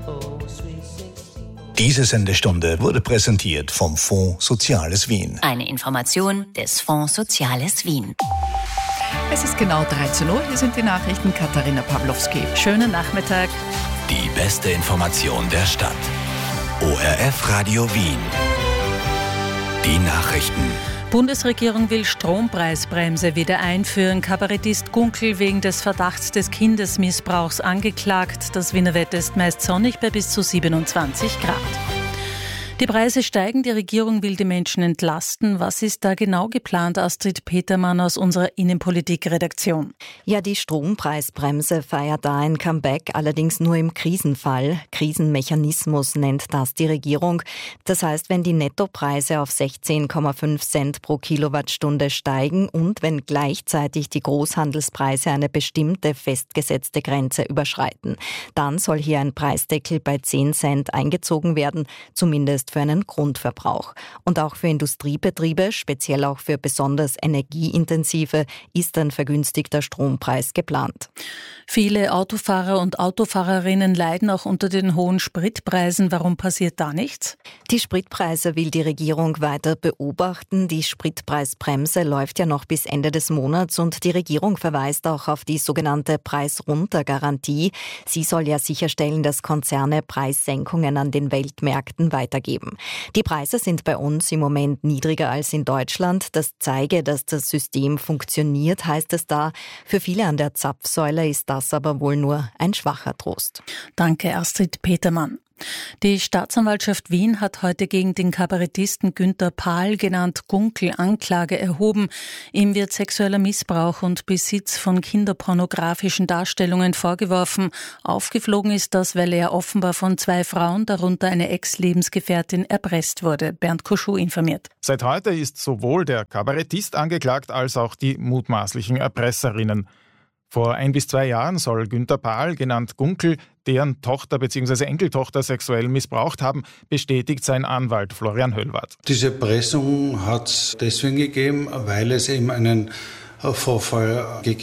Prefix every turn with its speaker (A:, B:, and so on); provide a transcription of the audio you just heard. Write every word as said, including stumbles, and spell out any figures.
A: Diese Sendestunde wurde präsentiert vom Fonds Soziales Wien.
B: Eine Information des Fonds Soziales Wien.
C: Es ist genau dreizehn Uhr, hier sind die Nachrichten. Katharina Pawlowski. Schönen Nachmittag.
D: Die beste Information der Stadt. O R F Radio Wien. Die Nachrichten.
E: Bundesregierung will Strompreisbremse wieder einführen. Kabarettist Gunkel wegen des Verdachts des Kindesmissbrauchs angeklagt. Das Wiener Wetter ist meist sonnig bei bis zu siebenundzwanzig Grad. Die Preise steigen, die Regierung will die Menschen entlasten. Was ist da genau geplant, Astrid Petermann aus unserer Innenpolitik-Redaktion?
F: Ja, die Strompreisbremse feiert da ein Comeback, allerdings nur im Krisenfall. Krisenmechanismus nennt das die Regierung. Das heißt, wenn die Nettopreise auf sechzehn Komma fünf Cent pro Kilowattstunde steigen und wenn gleichzeitig die Großhandelspreise eine bestimmte festgesetzte Grenze überschreiten. Dann soll hier ein Preisdeckel bei zehn Cent eingezogen werden, zumindest für einen Grundverbrauch. Und auch für Industriebetriebe, speziell auch für besonders energieintensive, ist ein vergünstigter Strompreis geplant.
E: Viele Autofahrer und Autofahrerinnen leiden auch unter den hohen Spritpreisen. Warum passiert da nichts?
F: Die Spritpreise will die Regierung weiter beobachten. Die Spritpreisbremse läuft ja noch bis Ende des Monats und die Regierung verweist auch auf die sogenannte Preis-runter-Garantie. Sie soll ja sicherstellen, dass Konzerne Preissenkungen an den Weltmärkten weitergeben. Die Preise sind bei uns im Moment niedriger als in Deutschland. Das zeige, dass das System funktioniert, heißt es da. Für viele an der Zapfsäule ist das aber wohl nur ein schwacher Trost.
E: Danke, Astrid Petermann. Die Staatsanwaltschaft Wien hat heute gegen den Kabarettisten Günther Pahl, genannt Gunkel, Anklage erhoben. Ihm wird sexueller Missbrauch und Besitz von kinderpornografischen Darstellungen vorgeworfen. Aufgeflogen ist das, weil er offenbar von zwei Frauen, darunter eine Ex-Lebensgefährtin, erpresst wurde. Bernd Kuschuh informiert.
G: Seit heute ist sowohl der Kabarettist angeklagt als auch die mutmaßlichen Erpresserinnen. Vor ein bis zwei Jahren soll Günther Pahl, genannt Gunkel, deren Tochter bzw. Enkeltochter sexuell missbraucht haben, bestätigt sein Anwalt Florian Höllwarth.
H: Diese Erpressung hat es deswegen gegeben, weil es eben einen Vorfall gegeben